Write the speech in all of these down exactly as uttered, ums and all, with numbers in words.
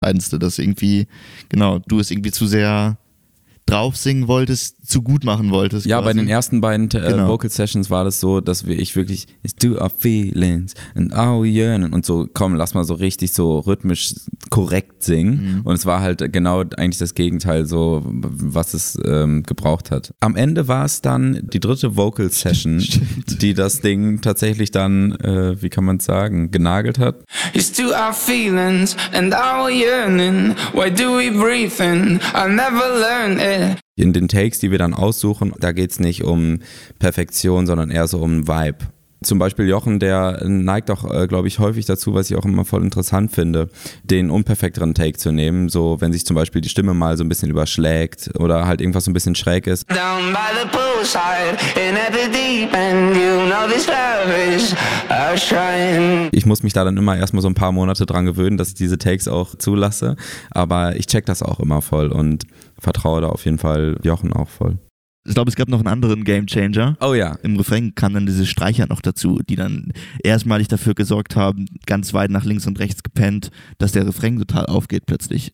Einste, dass irgendwie, genau, du es irgendwie zu sehr drauf singen wolltest, zu gut machen wolltest. Ja, quasi. bei den ersten beiden äh, Genau. Vocal Sessions war das so, dass wir, ich wirklich, it's to our feelings and our yearning und so, komm, lass mal so richtig so rhythmisch korrekt singen. Mhm. Und es war halt genau eigentlich das Gegenteil, so was es ähm, gebraucht hat. Am Ende war es dann die dritte Vocal Session, Stimmt. die das Ding tatsächlich dann, äh, wie kann man es sagen, genagelt hat. It's to our feelings and our yearning. Why do we breathe in? I'll never learn it. In den Takes, die wir dann aussuchen, da geht es nicht um Perfektion, sondern eher so um Vibe. Zum Beispiel Jochen, der neigt auch, äh, glaube ich, häufig dazu, was ich auch immer voll interessant finde, den unperfekteren Take zu nehmen, so wenn sich zum Beispiel die Stimme mal so ein bisschen überschlägt oder halt irgendwas so ein bisschen schräg ist. Down by the poolside, in at the deep end, you know this love is our shrine. Ich muss mich da dann immer erstmal so ein paar Monate dran gewöhnen, dass ich diese Takes auch zulasse, aber ich check das auch immer voll und vertraue da auf jeden Fall Jochen auch voll. Ich glaube, es gab noch einen anderen Gamechanger. Oh ja. Im Refrain kamen dann diese Streicher noch dazu, die dann erstmalig dafür gesorgt haben, ganz weit nach links und rechts gepennt, dass der Refrain total aufgeht plötzlich.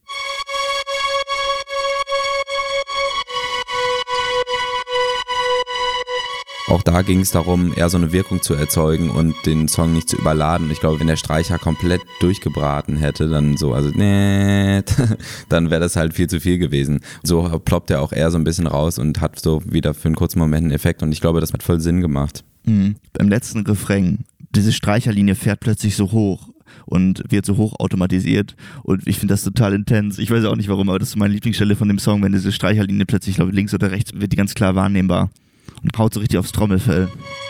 Auch da ging es darum, eher so eine Wirkung zu erzeugen und den Song nicht zu überladen. Ich glaube, wenn der Streicher komplett durchgebraten hätte, dann so, also nee, dann wäre das halt viel zu viel gewesen. So ploppt er auch eher so ein bisschen raus und hat so wieder für einen kurzen Moment einen Effekt und ich glaube, das hat voll Sinn gemacht. Mhm. Beim letzten Refrain, diese Streicherlinie fährt plötzlich so hoch und wird so hoch automatisiert und ich finde das total intens. Ich weiß auch nicht warum, aber das ist meine Lieblingsstelle von dem Song, wenn diese Streicherlinie plötzlich, glaube ich, links oder rechts wird die ganz klar wahrnehmbar und haut so richtig aufs Trommelfell.